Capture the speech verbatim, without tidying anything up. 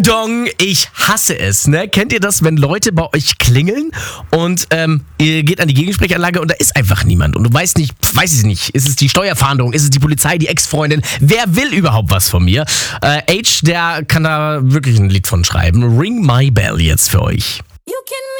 Ding Dong, ich hasse es, ne? Kennt ihr das, wenn Leute bei euch klingeln und ähm, ihr geht an die Gegensprechanlage und da ist einfach niemand und du weißt nicht, weiß ich nicht, ist es die Steuerfahndung, ist es die Polizei, die Ex-Freundin, wer will überhaupt was von mir? Äh, H, der kann da wirklich ein Lied von schreiben. Ring My Bell jetzt für euch. You can